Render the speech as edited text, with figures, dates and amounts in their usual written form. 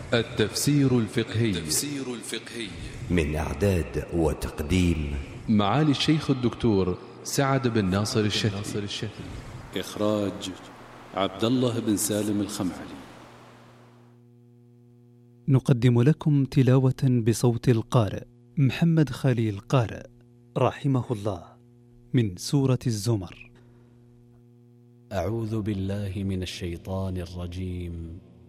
التفسير الفقهي من إعداد وتقديم معالي الشيخ الدكتور سعد بن ناصر الشتري. إخراج عبد الله بن سالم الخمعلي. نقدم لكم تلاوة بصوت القارئ محمد خليل قارئ رحمه الله من سورة الزمر. أعوذ بالله من الشيطان الرجيم.